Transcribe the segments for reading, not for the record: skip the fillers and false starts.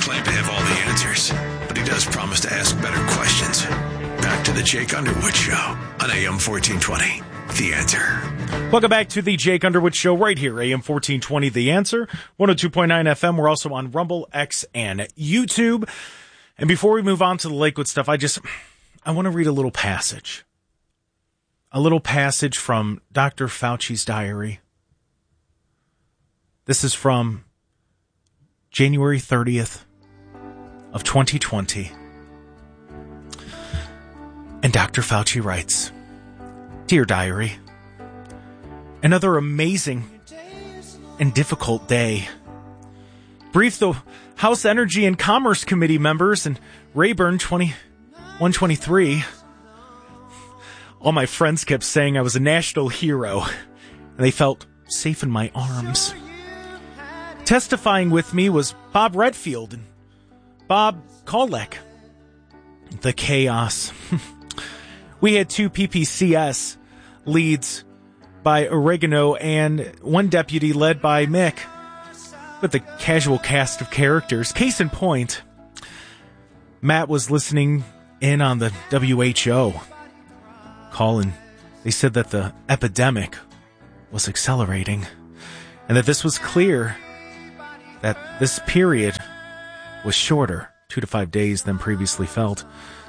claim to have all the answers, but he does promise to ask better questions. Back to the Jake Underwood Show on AM 1420. The Answer. Welcome back to the Jake Underwood Show right here, AM 1420, The Answer, 102.9 FM. We're also on Rumble, X, and YouTube. And before we move on to the Lakewood stuff, I want to read a little passage. A little passage from Dr. Fauci's diary. This is from January 30th of 2020. And Dr. Fauci writes, "Dear Diary, another amazing and difficult day. Briefed the House Energy and Commerce Committee members and Rayburn 123. All my friends kept saying I was a national hero, and they felt safe in my arms. Testifying with me was Bob Redfield and Bob Kolek. The chaos. We had 2 PPCS leads by Oregano and 1 deputy led by Mick, with a casual cast of characters. Case in point, Matt was listening in on the WHO call, and they said that the epidemic was accelerating, and that this was clear that this period was shorter, 2 to 5 days, than previously felt.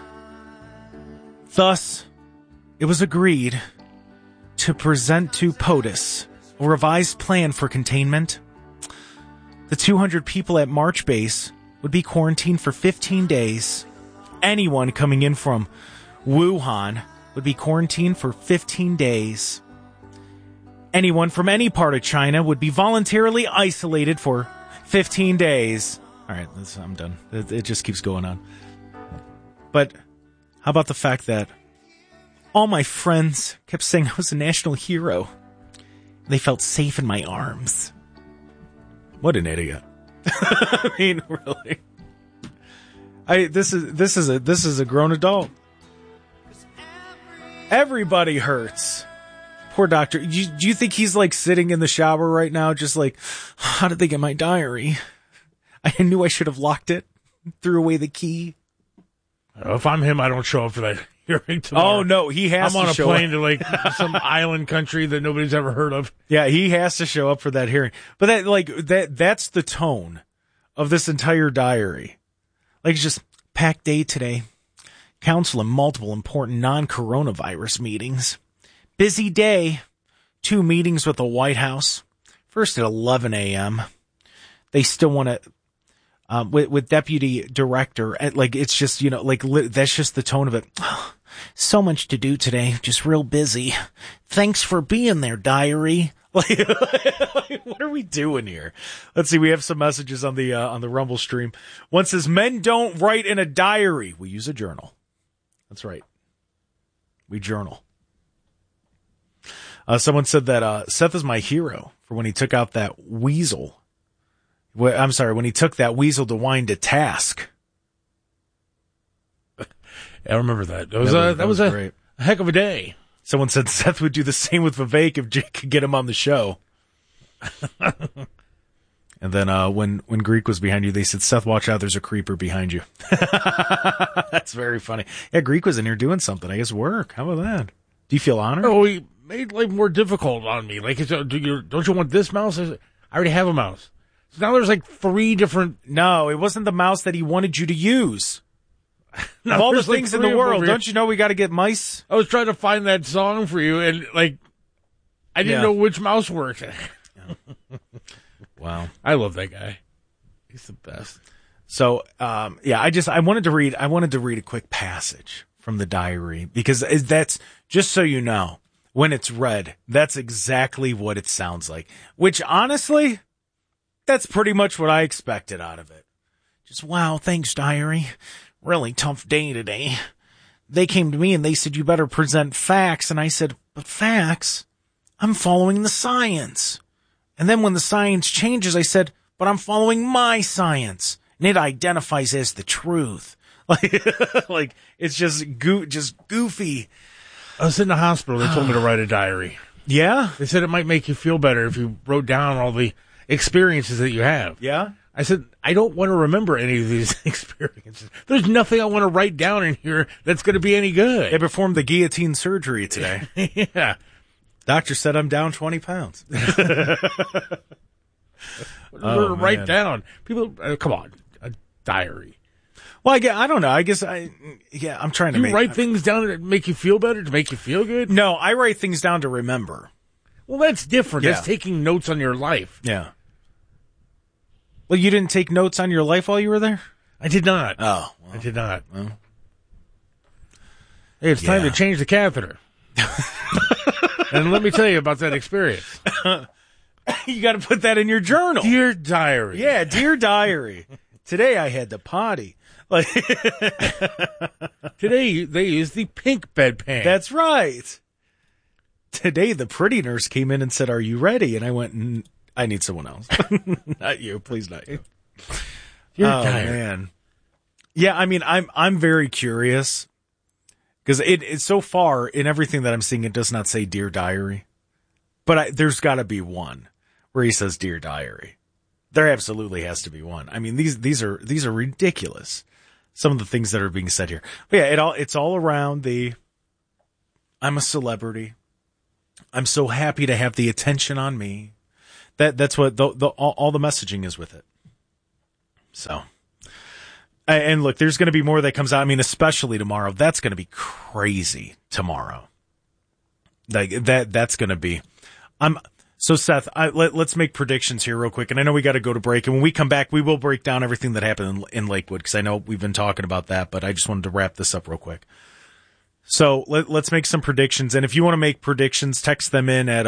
Thus, it was agreed to present to POTUS a revised plan for containment. The 200 people at March Base would be quarantined for 15 days. Anyone coming in from Wuhan would be quarantined for 15 days. Anyone from any part of China would be voluntarily isolated for 15 days. All right, I'm done. It just keeps going on. But how about the fact that all my friends kept saying I was a national hero? They felt safe in my arms. What an idiot. I mean, really. This is a grown adult. Everybody hurts. Poor doctor. Do you think he's like sitting in the shower right now just like, how did they get my diary? I knew I should have locked it. Threw away the key. If I'm him, I don't show up for that hearing tomorrow. Oh, no, he has to show up. I'm on a plane to like some island country that nobody's ever heard of. Yeah, he has to show up for that hearing. But that's the tone of this entire diary. Like, it's just packed day today. Council and multiple important non-coronavirus meetings. Busy day. 2 meetings with the White House. First at 11 a.m. They still want to, with deputy director, like, it's just, that's just the tone of it. So much to do today. Just real busy. Thanks for being there, diary. Like, what are we doing here? Let's see. We have some messages on the Rumble stream. One says, men don't write in a diary. We use a journal. That's right. We journal. Someone said that Seth is my hero for when he took out that weasel. I'm sorry, when he took that weasel to wind to task. I remember that. That was a heck of a day. Someone said Seth would do the same with Vivek if Jake could get him on the show. And then when Greek was behind you, they said, Seth, watch out, there's a creeper behind you. That's very funny. Yeah, Greek was in here doing something. I guess work. How about that? Do you feel honored? Oh, he made life more difficult on me. Like, don't you want this mouse? I already have a mouse. So now there's like 3 different... No, it wasn't the mouse that he wanted you to use. Of all the things in the world, don't you know we got to get mice? I was trying to find that song for you, and like, I didn't know which mouse worked. Wow. I love that guy. He's the best. So, I wanted to read a quick passage from the diary, because that's, just so you know, when it's read, that's exactly what it sounds like. Which, honestly, that's pretty much what I expected out of it. Just, wow, thanks, diary. Really tough day today. They came to me and they said, you better present facts. And I said, but facts? I'm following the science. And then when the science changes, I said, but I'm following my science. And it identifies as the truth. Like it's just goofy. I was in the hospital. They told me to write a diary. Yeah? They said it might make you feel better if you wrote down all the experiences that you have. Yeah? I said, I don't want to remember any of these experiences. There's nothing I want to write down in here that's going to be any good. They performed the guillotine surgery today. Yeah. Doctor said I'm down 20 pounds. Write down. People, come on, a diary. Well, I don't know. I guess I'm trying to Do you write things down to make you feel better, to make you feel good? No, I write things down to remember. Well, that's different. Yeah. That's taking notes on your life. Yeah. Well, you didn't take notes on your life while you were there? I did not. Oh. Well, I did not. Well. Hey, it's time to change the catheter. And let me tell you about that experience. You got to put that in your journal. Dear diary. Yeah, dear diary. Today I had to potty. Like Today they used the pink bedpan. That's right. Today the pretty nurse came in and said, "Are you ready?" And I went, "I need someone else." Not you, please, not you. Dear Oh diary. man. Yeah, I mean, I'm very curious because it's so far in everything that I'm seeing, it does not say "Dear Diary," but there's got to be one where he says "Dear Diary." There absolutely has to be one. I mean, these are ridiculous. Some of the things that are being said here. But yeah, it's all around the I'm a celebrity. I'm so happy to have the attention on me. That's what all the messaging is with it. So, and look, there's going to be more that comes out. I mean, especially tomorrow. That's going to be crazy tomorrow. Like that's going to be. So Seth, let's make predictions here real quick. And I know we got to go to break. And when we come back, we will break down everything that happened in Lakewood, because I know we've been talking about that, but I just wanted to wrap this up real quick. So let's make some predictions. And if you want to make predictions, text them in at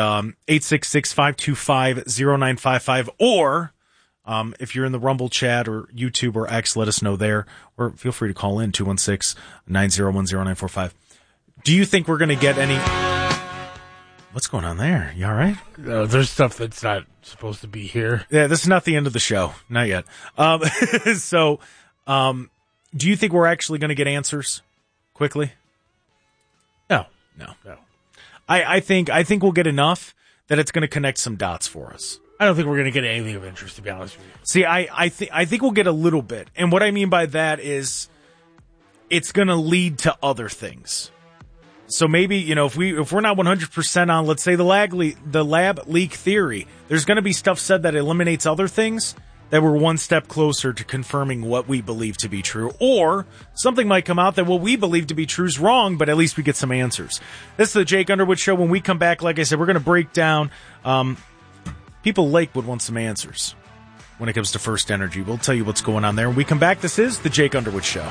866-525-0955. Or if you're in the Rumble chat or YouTube or X, let us know there. Or feel free to call in 216-901-0945. Do you think we're going to get any... What's going on there? You all right? There's stuff that's not supposed to be here. Yeah, this is not the end of the show. Not yet. So, do you think we're actually going to get answers quickly? No. I think we'll get enough that it's going to connect some dots for us. I don't think we're going to get anything of interest, to be honest with you. See, I think we'll get a little bit. And what I mean by that is it's going to lead to other things. So maybe, if we're not 100% on, let's say, the lab leak theory, there's going to be stuff said that eliminates other things that we're one step closer to confirming what we believe to be true. Or something might come out that what we believe to be true is wrong, but at least we get some answers. This is the Jake Underwood Show. When we come back, like I said, we're going to break down, people Lakewood want some answers when it comes to First Energy. We'll tell you what's going on there. When we come back, this is the Jake Underwood Show.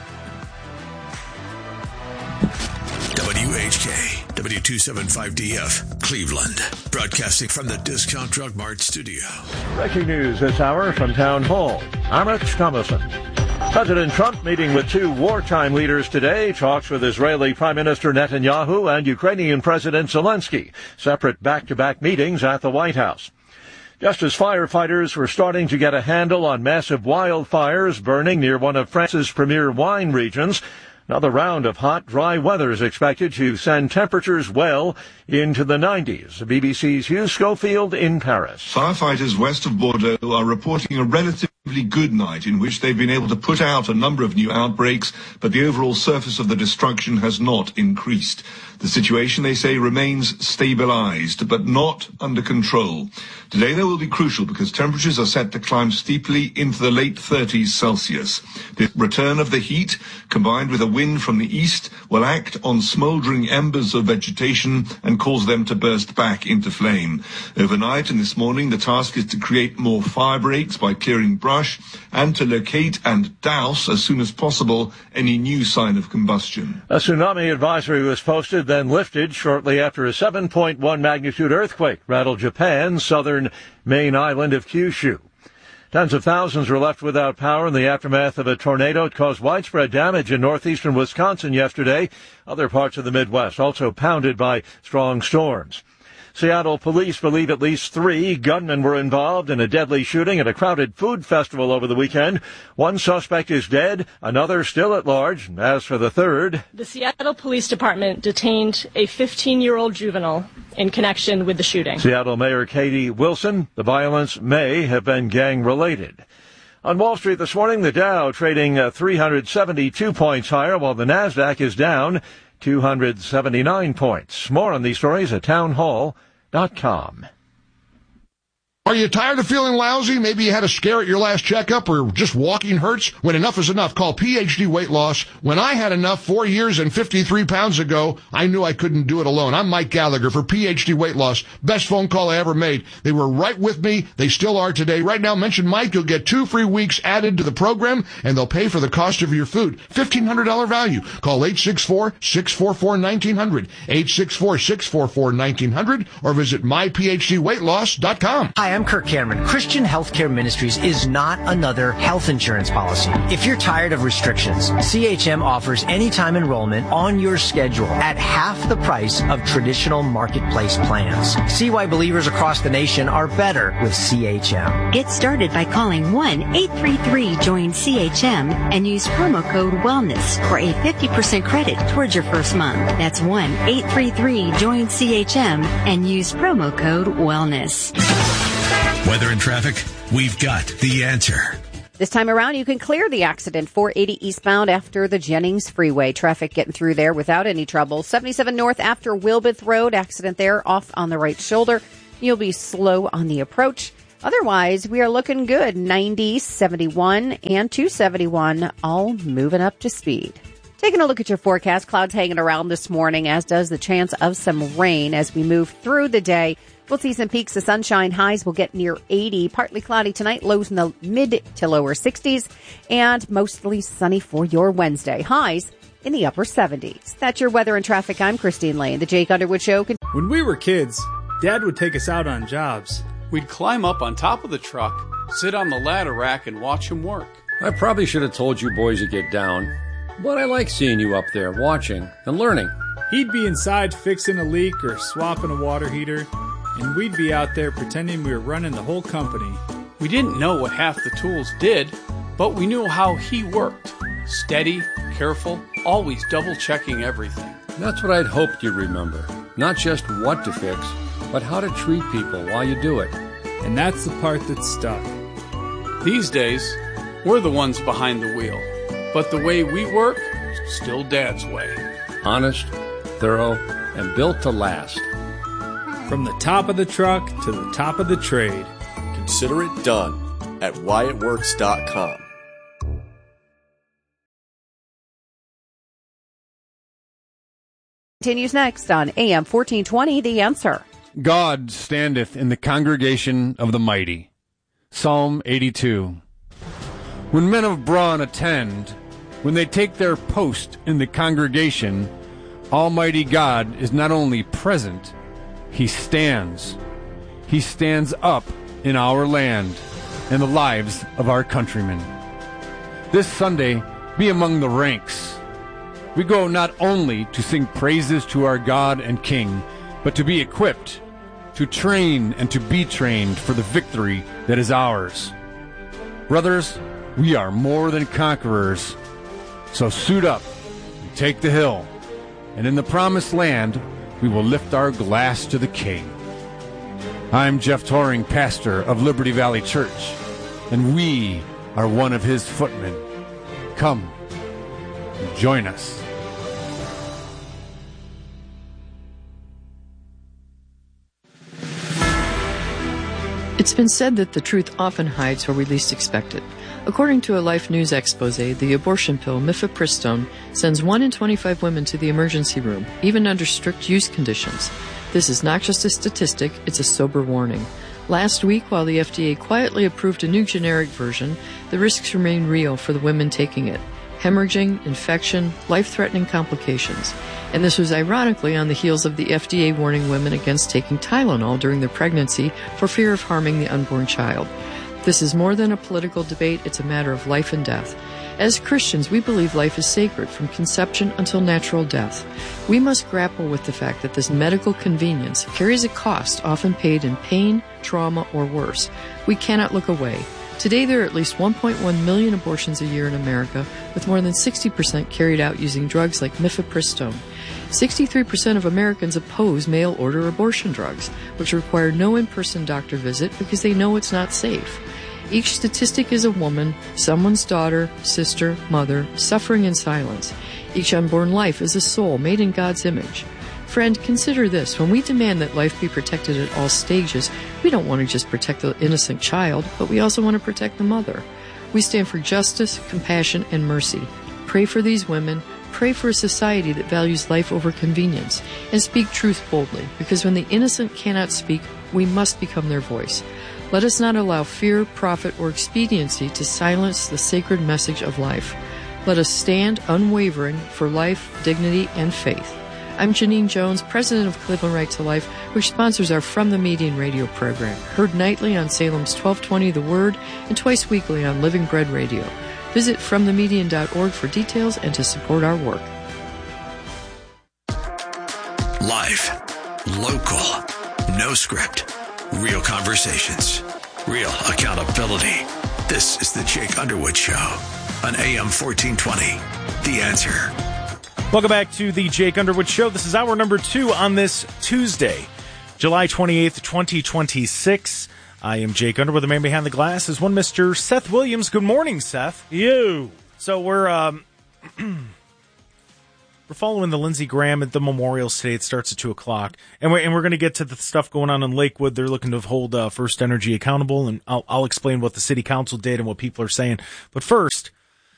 WHK, W275DF, Cleveland, broadcasting from the Discount Drug Mart studio. Breaking news this hour from Town Hall. I'm Rich Thomason. President Trump meeting with two wartime leaders today, talks with Israeli Prime Minister Netanyahu and Ukrainian President Zelensky, separate back-to-back meetings at the White House. Just as firefighters were starting to get a handle on massive wildfires burning near one of France's premier wine regions, another round of hot, dry weather is expected to send temperatures well into the 90s. BBC's Hugh Schofield in Paris. Firefighters west of Bordeaux are reporting a relatively good night in which they've been able to put out a number of new outbreaks, but the overall surface of the destruction has not increased. The situation, they say, remains stabilized, but not under control. Today, though, will be crucial because temperatures are set to climb steeply into the late 30s Celsius. The return of the heat, combined with a wind from the east, will act on smoldering embers of vegetation and cause them to burst back into flame. Overnight and this morning, the task is to create more fire breaks by clearing brush and to locate and douse as soon as possible any new sign of combustion. A tsunami advisory was posted, then lifted shortly after a 7.1 magnitude earthquake rattled Japan's southern main island of Kyushu. Tens of thousands were left without power in the aftermath of a tornado. It caused widespread damage in northeastern Wisconsin yesterday. Other parts of the Midwest also pounded by strong storms. Seattle police believe at least 3 gunmen were involved in a deadly shooting at a crowded food festival over the weekend. One suspect is dead, another still at large. As for the third, the Seattle Police Department detained a 15-year-old juvenile in connection with the shooting. Seattle Mayor Katie Wilson, the violence may have been gang-related. On Wall Street this morning, the Dow trading 372 points higher, while the Nasdaq is down 279 points. More on these stories at townhall.com. Are you tired of feeling lousy? Maybe you had a scare at your last checkup, or just walking hurts? When enough is enough, call PhD Weight Loss. When I had enough 4 years and 53 pounds ago, I knew I couldn't do it alone. I'm Mike Gallagher for PhD Weight Loss. Best phone call I ever made. They were right with me. They still are today. Right now, mention Mike. You'll get 2 free weeks added to the program, and they'll pay for the cost of your food. $1,500 value. Call 864-644-1900, 864-644-1900, or visit myphdweightloss.com. Hi, I'm Kirk Cameron. Christian Healthcare Ministries is not another health insurance policy. If you're tired of restrictions, CHM offers anytime enrollment on your schedule at half the price of traditional marketplace plans. See why believers across the nation are better with CHM. Get started by calling 1-833-JOIN-CHM and use promo code WELLNESS for a 50% credit towards your first month. That's 1-833-JOIN-CHM and use promo code WELLNESS. Weather and traffic, we've got the answer. This time around, you can clear the accident 480 eastbound after the Jennings Freeway. Traffic getting through there without any trouble. 77 north after Wilbeth Road, accident there off on the right shoulder. You'll be slow on the approach. Otherwise, we are looking good. 90, 71, and 271 all moving up to speed. Taking a look at your forecast, clouds hanging around this morning, as does the chance of some rain as we move through the day. We'll see some peaks of sunshine. Highs will get near 80. Partly cloudy tonight. Lows in the mid to lower 60s. And mostly sunny for your Wednesday. Highs in the upper 70s. That's your weather and traffic. I'm Christine Lane. The Jake Underwood Show. When we were kids, Dad would take us out on jobs. We'd climb up on top of the truck, sit on the ladder rack, and watch him work. I probably should have told you boys to get down, but I like seeing you up there watching and learning. He'd be inside fixing a leak or swapping a water heater, and we'd be out there pretending we were running the whole company. We didn't know what half the tools did, but we knew how he worked. Steady, careful, always double-checking everything. That's what I'd hoped you'd remember. Not just what to fix, but how to treat people while you do it. And that's the part that stuck. These days, we're the ones behind the wheel. But the way we work, still Dad's way. Honest, thorough, and built to last. From the top of the truck to the top of the trade. Consider it done at whyitworks.com. Continues next on AM 1420, The Answer. God standeth in the congregation of the mighty. Psalm 82. When men of brawn attend, when they take their post in the congregation, Almighty God is not only present, He stands. He stands up in our land and the lives of our countrymen. This Sunday, be among the ranks. We go not only to sing praises to our God and King, but to be equipped, to train and to be trained for the victory that is ours. Brothers, we are more than conquerors. So suit up and take the hill, and in the promised land, we will lift our glass to the King. I'm Jeff Toring, pastor of Liberty Valley Church, and we are one of his footmen. Come and join us. It's been said that the truth often hides where we least expect it. According to a Life News expose, the abortion pill mifepristone sends 1 in 25 women to the emergency room, even under strict use conditions. This is not just a statistic, it's a sober warning. Last week, while the FDA quietly approved a new generic version, the risks remain real for the women taking it. Hemorrhaging, infection, life-threatening complications. And this was ironically on the heels of the FDA warning women against taking Tylenol during their pregnancy for fear of harming the unborn child. This is more than a political debate, it's a matter of life and death. As Christians, we believe life is sacred from conception until natural death. We must grapple with the fact that this medical convenience carries a cost often paid in pain, trauma, or worse. We cannot look away. Today there are at least 1.1 million abortions a year in America, with more than 60% carried out using drugs like mifepristone. 63% of Americans oppose mail-order abortion drugs, which require no in-person doctor visit because they know it's not safe. Each statistic is a woman, someone's daughter, sister, mother, suffering in silence. Each unborn life is a soul made in God's image. Friend, consider this. When we demand that life be protected at all stages, we don't want to just protect the innocent child, but we also want to protect the mother. We stand for justice, compassion, and mercy. Pray for these women. Pray for a society that values life over convenience. And speak truth boldly, because when the innocent cannot speak, we must become their voice. Let us not allow fear, profit, or expediency to silence the sacred message of life. Let us stand unwavering for life, dignity, and faith. I'm Janine Jones, president of Cleveland Right to Life, which sponsors our From the Median radio program, heard nightly on Salem's 1220 The Word and twice weekly on Living Bread Radio. Visit FromTheMedian.org for details and to support our work. Live, local, no script, real conversations, real accountability. This is the Jake Underwood Show on AM 1420. The Answer. Welcome back to the Jake Underwood Show. This is hour number 2 on this Tuesday, July 28th, 2026. I am Jake Underwood. The man behind the glass is one Mr. Seth Williams. Good morning, Seth. You. So we're following the Lindsey Graham at the memorial today. It starts at 2 o'clock. And we're going to get to the stuff going on in Lakewood. They're looking to hold First Energy accountable, and I'll explain what the city council did and what people are saying. But first,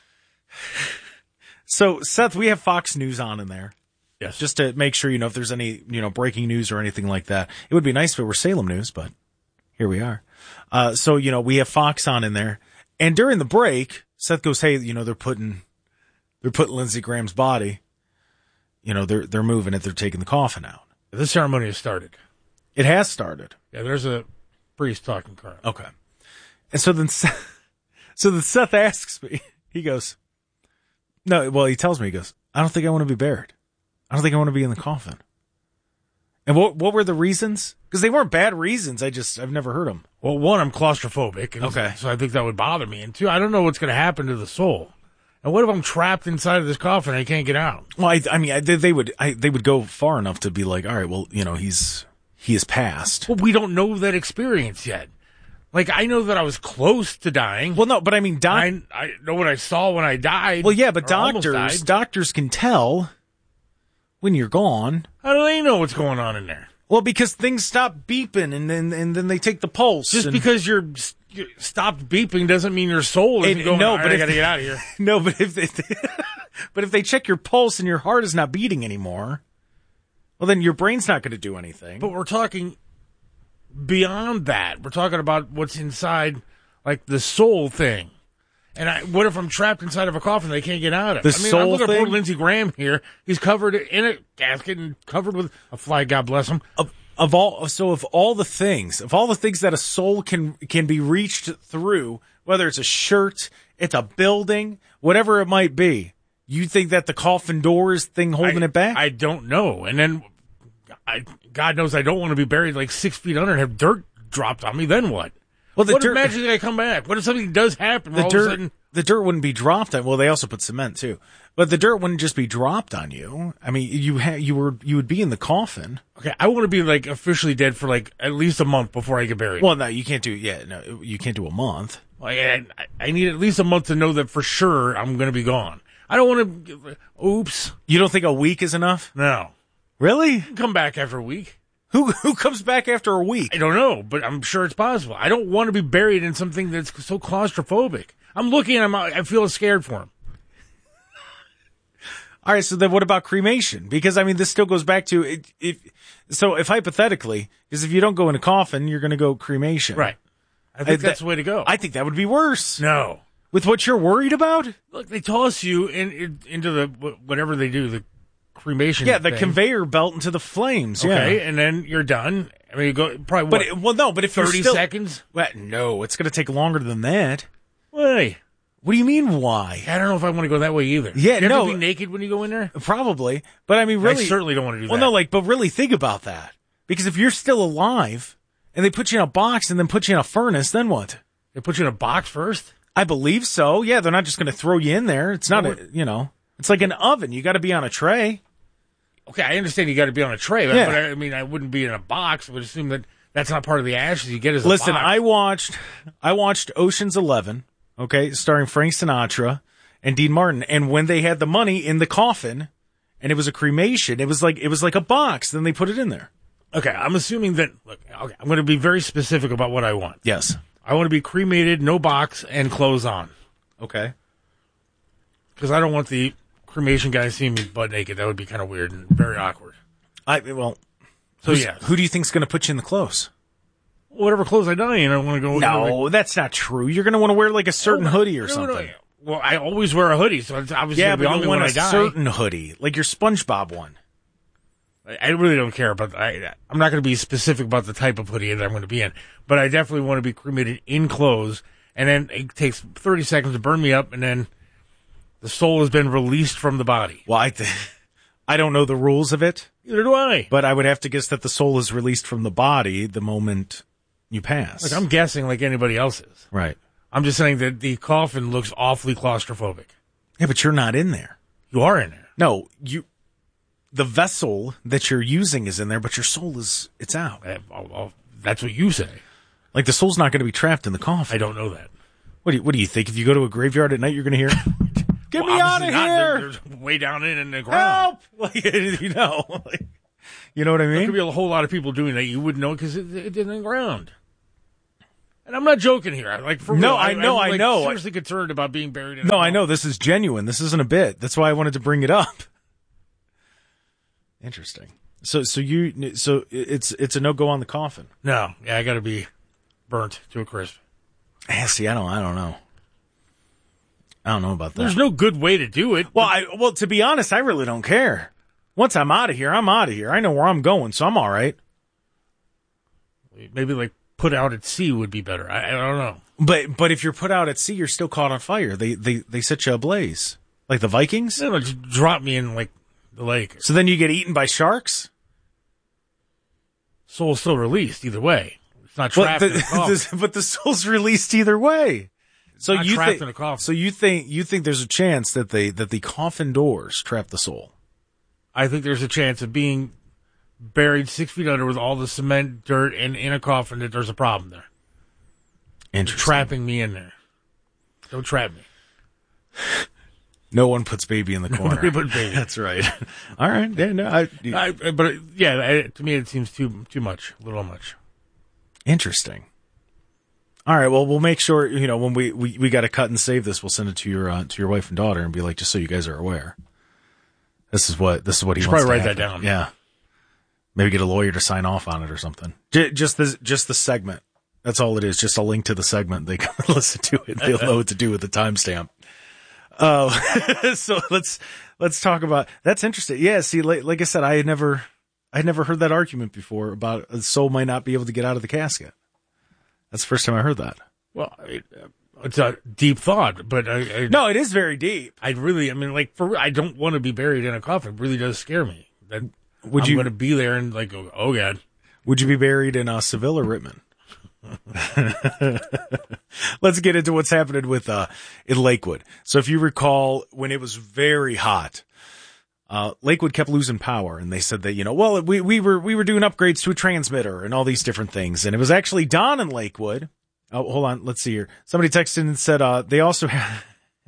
so Seth, we have Fox News on in there. Yes. Just to make sure, if there's any, breaking news or anything like that. It would be nice if it were Salem news, but here we are. So we have Fox on in there. And during the break, Seth goes, hey, they're putting Lindsey Graham's body. They're moving it. They're taking the coffin out. The ceremony has started. It has started. Yeah, there's a priest talking currently. Okay. And so then Seth asks me, he goes, no, well, he tells me, he goes, I don't think I want to be buried. I don't think I want to be in the coffin. And what were the reasons? Because they weren't bad reasons. I've never heard them. Well, one, I'm claustrophobic. Okay. So I think that would bother me. And two, I don't know what's going to happen to the soul. And what if I'm trapped inside of this coffin and I can't get out? Well, they would go far enough to be like, all right, well, he has passed. Well, we don't know that experience yet. Like, I know that I was close to dying. Well, no, but I mean, I know what I saw when I died. Well, yeah, but doctors can tell when you're gone. How do they know what's going on in there? Well, because things stop beeping and then they take the pulse. Just because you stopped beeping doesn't mean your soul isn't going, no, but I gotta get out of here. No, but if they check your pulse and your heart is not beating anymore, well, then your brain's not going to do anything. But we're talking beyond that. We're talking about what's inside, like the soul thing. And what if I'm trapped inside of a coffin they can't get out of? Soul I'm looking thing? at poor Lindsey Graham here. He's covered in a casket and covered with a flag, God bless him. Of all the things that a soul can be reached through, whether it's a shirt, it's a building, whatever it might be, you think that the coffin door is thing holding it back? I don't know. And then, God knows I don't want to be buried like 6 feet under and have dirt dropped on me. Then what? Well, what if magically I come back? What if something does happen? The dirt wouldn't be dropped on. Well, they also put cement too, but the dirt wouldn't just be dropped on you. I mean, you would be in the coffin. Okay, I want to be like officially dead for like at least a month before I get buried. Well, no, you can't do. Yeah, no, you can't do a month. Like, I need at least a month to know that for sure I'm going to be gone. I don't want to. Oops. You don't think a week is enough? No. Really? Come back after a week. Who comes back after a week? I don't know, but I'm sure it's possible. I don't want to be buried in something that's so claustrophobic. I'm looking and I feel scared for him. All right, so then what about cremation? Because, I mean, this still goes back to, if hypothetically, because if you don't go in a coffin, you're going to go cremation. Right. I think that's the way to go. I think that would be worse. No. With what you're worried about? Look, they toss you into the, whatever they do, the cremation the thing. Conveyor belt into the flames. Okay, yeah. and then you're done. I mean, you go probably, but if 30 you're still, seconds? Well, no, it's going to take longer than that. Why? What do you mean, why? I don't know if I want to go that way either. Yeah, you have to be naked when you go in there? Probably. But I mean, really. I certainly don't want to do that. Well, no, but really think about that. Because if you're still alive and they put you in a box and then put you in a furnace, then what? They put you in a box first? I believe so. Yeah, they're not just going to throw you in there. It's not it's like an oven. You got to be on a tray. Okay, I understand you got to be on a tray, yeah. but I mean, I wouldn't be in a box. I would assume that That's not part of the ashes you get as a Listen, box. I watched Ocean's 11, okay, starring Frank Sinatra and Dean Martin, and when they had the money in the coffin and it was a cremation, it was like a box, then they put it in there. Okay, I'm assuming that, look, okay, I'm going to be very specific about what I want. Yes. I want to be cremated, no box, and clothes on. Okay. Because I don't want the cremation guy seeing me butt naked. That would be kind of weird and very awkward. So who do you think's going to put you in the clothes? Whatever clothes I die in, I want to go. No, that's not true. You're going to want to wear like a certain hoodie or something. Well, I always wear a hoodie, so it's obviously Yeah, going to be but only you want when a I die. certain hoodie, like your SpongeBob one. I really don't care, but I'm not going to be specific about the type of hoodie that I'm going to be in. But I definitely want to be cremated in clothes, and then it takes 30 seconds to burn me up, and then the soul has been released from the body. Well, I don't know the rules of it. Neither do I. But I would have to guess that the soul is released from the body the moment you pass. Like, I'm guessing like anybody else is. Right. I'm just saying that the coffin looks awfully claustrophobic. Yeah, but you're not in there. You are in there. No, the vessel that you're using is in there, but your soul it's out. That's what you say. Like the soul's not going to be trapped in the coffin. I don't know that. What do you think? If you go to a graveyard at night, you're going to hear, "Get me out of here!" They're way down in the ground. Help! You know what I mean? There could be a whole lot of people doing that. You wouldn't know because it's in the ground. And I'm not joking here. Like for no, real. I know. I'm seriously concerned about being buried in. No, I know this is genuine. This isn't a bit. That's why I wanted to bring it up. Interesting. So it's a no-go on the coffin. No, yeah, I got to be burnt to a crisp. Yeah, see, I don't know. I don't know about that. There's no good way to do it. Well, to be honest, I really don't care. Once I'm out of here, I'm out of here. I know where I'm going, so I'm all right. Maybe like put out at sea would be better. I don't know. But if you're put out at sea, you're still caught on fire. They set you ablaze, like the Vikings. No, just drop me in like the lake. So then you get eaten by sharks. Soul's still released either way. It's not trapped in a coffin. But the soul's released either way. So not trapped in a coffin. So you think there's a chance that the coffin doors trap the soul? I think there's a chance of being buried 6 feet under with all the cement, dirt, and in a coffin that there's a problem there. Interesting. Trapping me in there. Don't trap me. No one puts baby in the corner. Nobody put baby. That's right. All right. Yeah, no, to me it seems too much, a little much. Interesting. All right. Well, we'll make sure, when we got to cut and save this, we'll send it to your wife and daughter and be like, just so you guys are aware. This is what he wants to probably write happen. that down. Yeah. Maybe get a lawyer to sign off on it or something. Just the segment. That's all it is. Just a link to the segment. They can listen to it. They'll know what to do with the timestamp. So let's talk about, that's interesting. Yeah. See, like I said, I had never heard that argument before about a soul might not be able to get out of the casket. That's the first time I heard that. Well, it's a deep thought, but no, it is very deep. I don't want to be buried in a coffin. It really does scare me. That I'm going to be there and like, oh God. Would you be buried in Seville or Rittman? Let's get into what's happening with in Lakewood. So if you recall, when it was very hot, Lakewood kept losing power, and they said that we were doing upgrades to a transmitter and all these different things, and it was actually Don in Lakewood. Oh, hold on, let's see here. Somebody texted and said they also have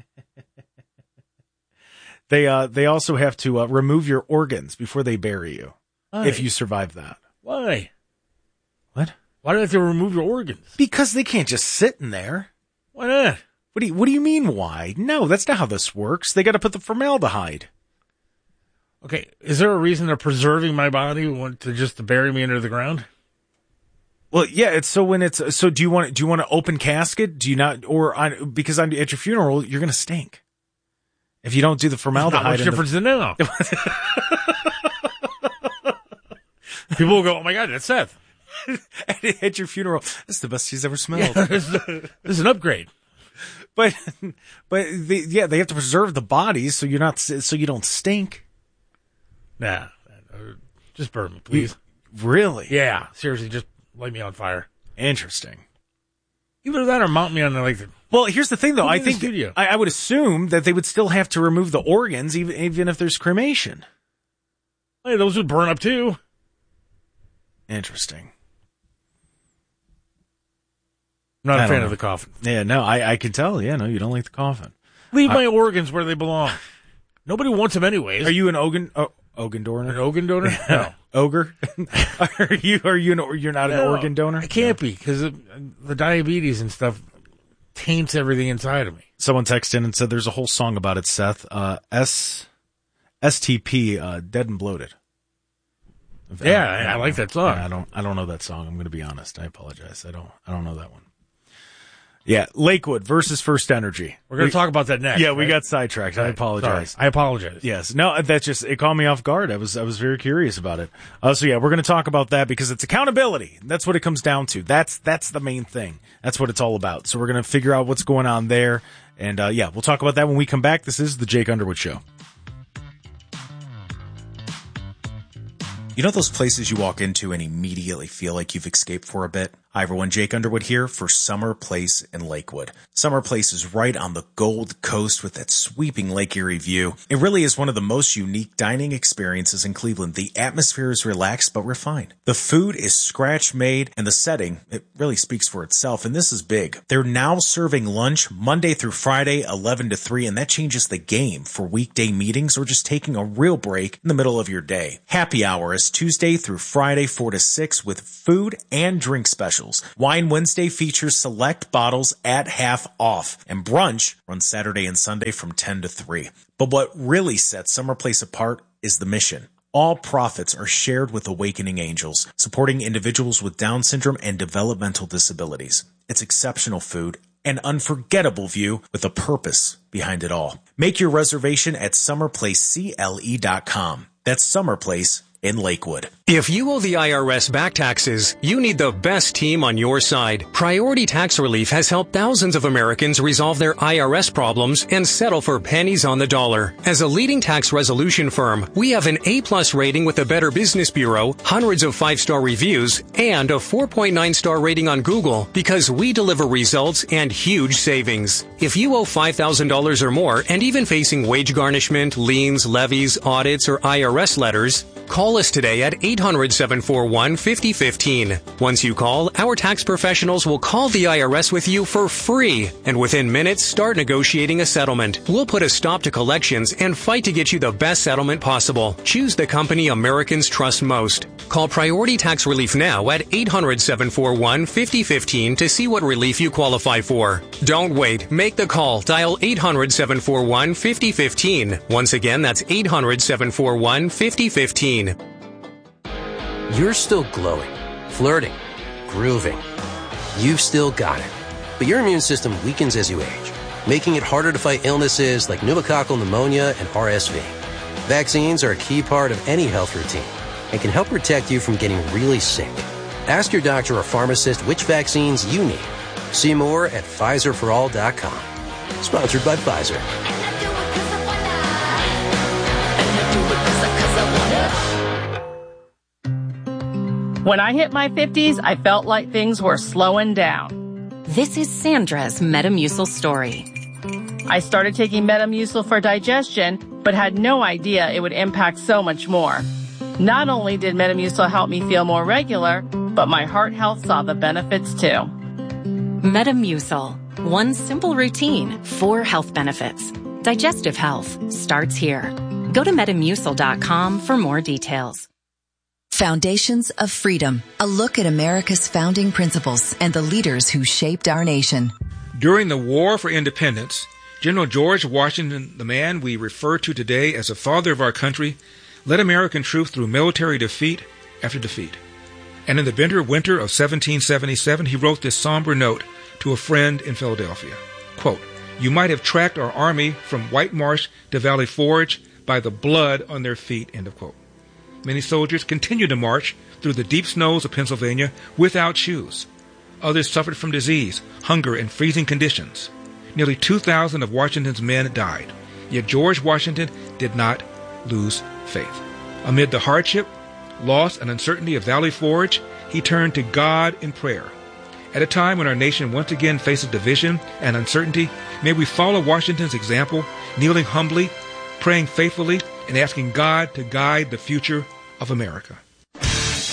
they also have to remove your organs before they bury you. Why? If you survive that. Why? What? Why do they have to remove your organs? Because they can't just sit in there. Why not? What do you mean why? No, that's not how this works. They got to put the formaldehyde. Okay, is there a reason they're preserving my body to bury me under the ground? Well, yeah, it's so when it's so. Do you want an open casket? Do you not, because at your funeral you're going to stink if you don't do the formaldehyde. Not much difference than now. People will go, "Oh my God, that's Seth." At your funeral, that's the best he's ever smelled. Yeah, this is an upgrade. But they have to preserve the bodies so you don't stink. Nah, just burn me, please. Really? Yeah, seriously, just light me on fire. Interesting. Either that or mount me on Well, here's the thing, though. I think I would assume that they would still have to remove the organs, even if there's cremation. Hey, those would burn up too. Interesting. Not a fan of the coffin. Yeah, no, I can tell. Yeah, no, you don't like the coffin. Leave my organs where they belong. Nobody wants them anyways. Are you an organ donor? An organ donor? No. Ogre? You're not an organ donor? I can't be because the diabetes and stuff taints everything inside of me. Someone texted in and said there's a whole song about it, Seth. STP, Dead and Bloated. I like that song. I don't know that song. I'm going to be honest. I apologize. I don't know that one. Yeah, Lakewood versus First Energy. We're going to talk about that next. Yeah, right? we got sidetracked. I apologize. Sorry. I apologize. Yes. No, it caught me off guard. I was very curious about it. So yeah, we're going to talk about that because it's accountability. That's what it comes down to. That's the main thing. That's what it's all about. So we're going to figure out what's going on there. And we'll talk about that when we come back. This is the Jake Underwood Show. You know those places you walk into and immediately feel like you've escaped for a bit? Hi everyone, Jake Underwood here for Summer Place in Lakewood. Summer Place is right on the Gold Coast with that sweeping Lake Erie view. It really is one of the most unique dining experiences in Cleveland. The atmosphere is relaxed but refined. The food is scratch made and the setting, it really speaks for itself, and this is big. They're now serving lunch Monday through Friday, 11 to 3, and that changes the game for weekday meetings or just taking a real break in the middle of your day. Happy hour is Tuesday through Friday, 4 to 6 with food and drink specials. Wine Wednesday features select bottles at half off, and brunch runs Saturday and Sunday from 10 to 3. But what really sets Summer Place apart is the mission. All profits are shared with Awakening Angels, supporting individuals with Down syndrome and developmental disabilities. It's exceptional food, an unforgettable view with a purpose behind it all. Make your reservation at summerplacecle.com. That's Summerplace in Lakewood. If you owe the IRS back taxes, you need the best team on your side. Priority Tax Relief has helped thousands of Americans resolve their IRS problems and settle for pennies on the dollar. As a leading tax resolution firm, we have an A+ rating with the Better Business Bureau, hundreds of 5-star reviews, and a 4.9-star rating on Google because we deliver results and huge savings. If you owe $5,000 or more and even facing wage garnishment, liens, levies, audits, or IRS letters, call us today at 800-741-5015. Once you call, our tax professionals will call the IRS with you for free, and within minutes, start negotiating a settlement. We'll put a stop to collections and fight to get you the best settlement possible. Choose the company Americans trust most. Call Priority Tax Relief now at 800-741-5015 to see what relief you qualify for. Don't wait. Make the call. Dial 800-741-5015. Once again, that's 800-741-5015. You're still glowing, flirting, grooving. You've still got it. But your immune system weakens as you age, making it harder to fight illnesses like pneumococcal pneumonia and RSV. Vaccines are a key part of any health routine and can help protect you from getting really sick. Ask your doctor or pharmacist which vaccines you need. See more at PfizerForAll.com. Sponsored by Pfizer. When I hit my 50s, I felt like things were slowing down. This is Sandra's Metamucil story. I started taking Metamucil for digestion, but had no idea it would impact so much more. Not only did Metamucil help me feel more regular, but my heart health saw the benefits too. Metamucil. One simple routine, 4 health benefits. Digestive health starts here. Go to Metamucil.com for more details. Foundations of Freedom, a look at America's founding principles and the leaders who shaped our nation. During the War for Independence, General George Washington, the man we refer to today as the father of our country, led American troops through military defeat after defeat. And in the bitter winter of 1777, he wrote this somber note to a friend in Philadelphia. Quote, "You might have tracked our army from White Marsh to Valley Forge by the blood on their feet," end of quote. Many soldiers continued to march through the deep snows of Pennsylvania without shoes. Others suffered from disease, hunger, and freezing conditions. Nearly 2,000 of Washington's men died. Yet George Washington did not lose faith. Amid the hardship, loss, and uncertainty of Valley Forge, he turned to God in prayer. At a time when our nation once again faces division and uncertainty, may we follow Washington's example, kneeling humbly, praying faithfully, and asking God to guide the future of America.